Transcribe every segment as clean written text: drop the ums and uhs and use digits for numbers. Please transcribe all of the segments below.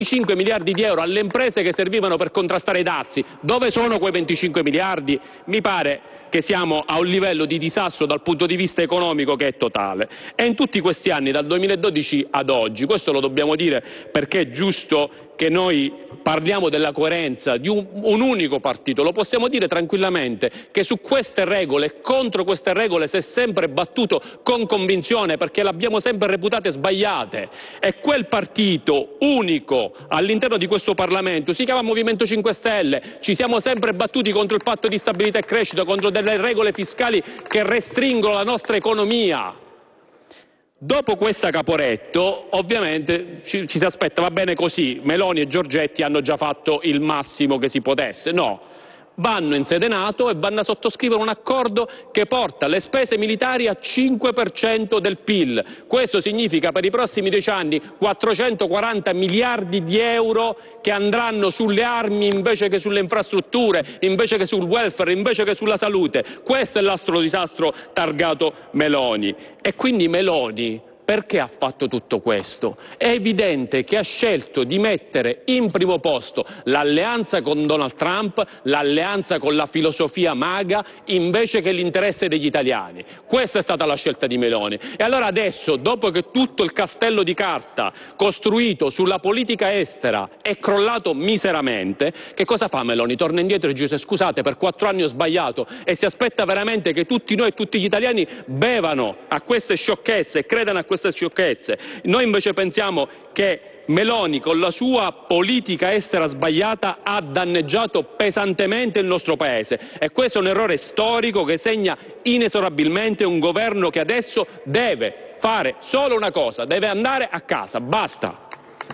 25 miliardi di euro alle imprese che servivano per contrastare i dazi. Dove sono quei 25 miliardi? Mi pare che siamo a un livello di disastro dal punto di vista economico che è totale. E in tutti questi anni, dal 2012 ad oggi, questo lo dobbiamo dire perché è giusto che noi parliamo della coerenza di un unico partito, lo possiamo dire tranquillamente che su queste regole, contro queste regole si è sempre battuto con convinzione perché le abbiamo sempre reputate sbagliate, e quel partito unico all'interno di questo Parlamento si chiama Movimento 5 Stelle, ci siamo sempre battuti contro il patto di stabilità e crescita, contro delle regole fiscali che restringono la nostra economia. Dopo questa Caporetto, ovviamente ci si aspetta, va bene così, Meloni e Giorgetti hanno già fatto il massimo che si potesse. No, vanno in sede NATO e vanno a sottoscrivere un accordo che porta le spese militari a 5% del PIL. Questo significa per i prossimi 10 anni 440 miliardi di euro che andranno sulle armi invece che sulle infrastrutture, invece che sul welfare, invece che sulla salute. Questo è l'astro disastro targato Meloni. E quindi Meloni perché ha fatto tutto questo? È evidente che ha scelto di mettere in primo posto l'alleanza con Donald Trump, l'alleanza con la filosofia MAGA, invece che l'interesse degli italiani. Questa è stata la scelta di Meloni. E allora adesso, dopo che tutto il castello di carta costruito sulla politica estera è crollato miseramente, che cosa fa Meloni? Torna indietro e dice: scusate, per 4 anni ho sbagliato, e si aspetta veramente che tutti noi e tutti gli italiani bevano a queste sciocchezze e credano a queste sciocchezze. Noi invece pensiamo che Meloni, con la sua politica estera sbagliata, ha danneggiato pesantemente il nostro Paese, e questo è un errore storico che segna inesorabilmente un governo che adesso deve fare solo una cosa: deve andare a casa, basta.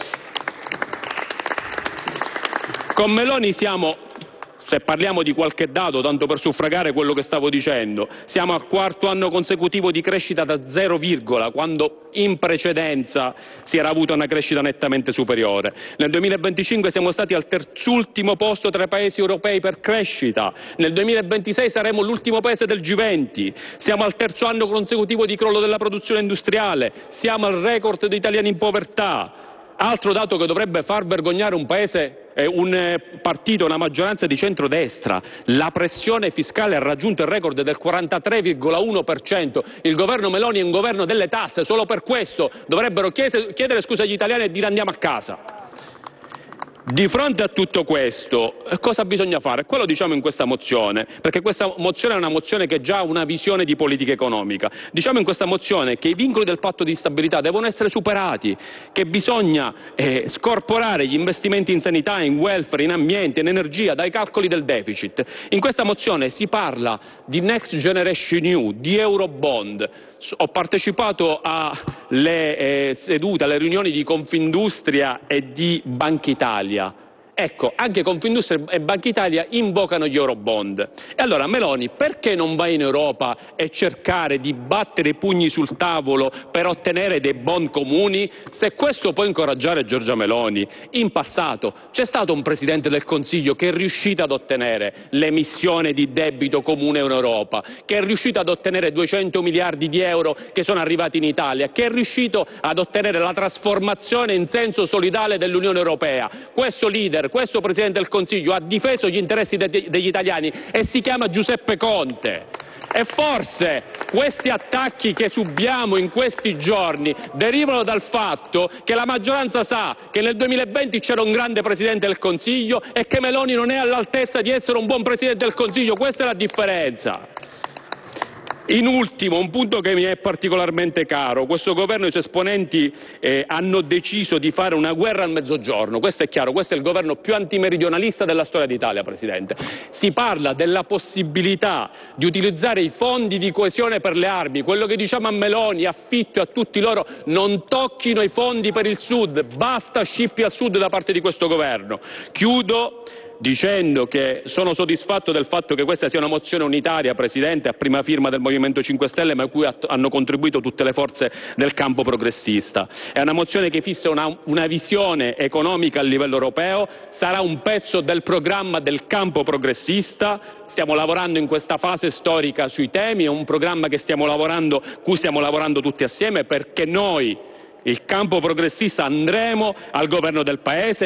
Con Meloni siamo, se parliamo di qualche dato, tanto per suffragare quello che stavo dicendo, siamo al 4º anno consecutivo di crescita da 0, quando in precedenza si era avuta una crescita nettamente superiore. Nel 2025 siamo stati al terzultimo posto tra i paesi europei per crescita. Nel 2026 saremo l'ultimo paese del G20. Siamo al 3º anno consecutivo di crollo della produzione industriale. Siamo al record di italiani in povertà. Altro dato che dovrebbe far vergognare un paese, un partito, una maggioranza di centrodestra: la pressione fiscale ha raggiunto il record del 43,1%. Il governo Meloni è un governo delle tasse, solo per questo dovrebbero chiedere scusa agli italiani e dire andiamo a casa. Di fronte a tutto questo, cosa bisogna fare? Quello diciamo in questa mozione, perché questa mozione è una mozione che già ha una visione di politica economica. Diciamo in questa mozione che i vincoli del patto di stabilità devono essere superati, che bisogna scorporare gli investimenti in sanità, in welfare, in ambiente, in energia dai calcoli del deficit. In questa mozione si parla di Next Generation EU, di Eurobond. Ho partecipato alle sedute, alle riunioni di Confindustria e di Banca Italia. Ecco, anche Confindustria e Banca Italia invocano gli Eurobond. E allora Meloni perché non va in Europa e cercare di battere i pugni sul tavolo per ottenere dei bond comuni? Se questo può incoraggiare Giorgia Meloni, in passato c'è stato un Presidente del Consiglio che è riuscito ad ottenere l'emissione di debito comune in Europa, che è riuscito ad ottenere 200 miliardi di euro che sono arrivati in Italia, che è riuscito ad ottenere la trasformazione in senso solidale dell'Unione Europea. Questo leader, questo Presidente del Consiglio ha difeso gli interessi degli italiani e si chiama Giuseppe Conte. E forse questi attacchi che subiamo in questi giorni derivano dal fatto che la maggioranza sa che nel 2020 c'era un grande Presidente del Consiglio e che Meloni non è all'altezza di essere un buon Presidente del Consiglio. Questa è la differenza. In ultimo, un punto che mi è particolarmente caro: questo governo e i suoi esponenti hanno deciso di fare una guerra al Mezzogiorno. Questo è chiaro, questo è il governo più antimeridionalista della storia d'Italia, Presidente. Si parla della possibilità di utilizzare i fondi di coesione per le armi, quello che diciamo a Meloni, a Fitto e a tutti loro: non tocchino i fondi per il Sud, basta scippi al Sud da parte di questo governo. Chiudo dicendo che sono soddisfatto del fatto che questa sia una mozione unitaria, Presidente, a prima firma del Movimento 5 Stelle, ma a cui hanno contribuito tutte le forze del campo progressista. È una mozione che fissa una visione economica a livello europeo, sarà un pezzo del programma del campo progressista. Stiamo lavorando in questa fase storica sui temi, è un programma cui stiamo lavorando tutti assieme, perché noi il campo progressista andremo al governo del Paese.